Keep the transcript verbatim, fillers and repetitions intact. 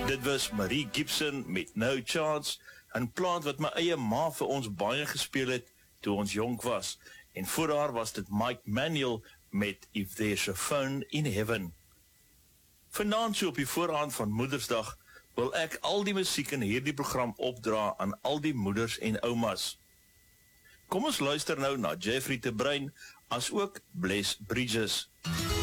Dit was Marie Gibson met No Chance, 'n plaat wat my eie ma vir ons baie gespeel het toe ons jonk was. En voor haar was dit Mike Manuel met If There's a Phone in Heaven. Vanaand so op die voorhand van Moedersdag wil ek al die musiek in hierdie program opdra aan al die moeders en oumas. Kom ons luister nou na Jeffrey de Bruin, as ook Bless Bridges.